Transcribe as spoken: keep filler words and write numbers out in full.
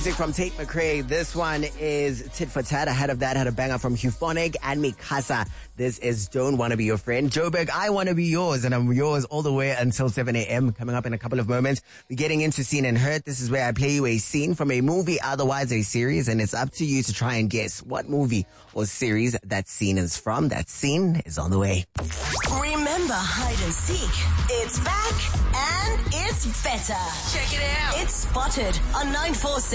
Music from Tate McRae. This one is Tit for Tat. Ahead of that, had a banger from Euphonic and Mikasa. This is Don't Wanna Be Your Friend. Joburg, I Wanna Be Yours, and I'm yours all the way until seven a.m. Coming up in a couple of moments, we're getting into Seen and Heard. This is where I play you a scene from a movie, otherwise a series, and it's up to you to try and guess what movie or series that scene is from. That scene is on the way. Remember Hide and Seek? It's back and it's better. Check it out. It's Spotted on nine four seven.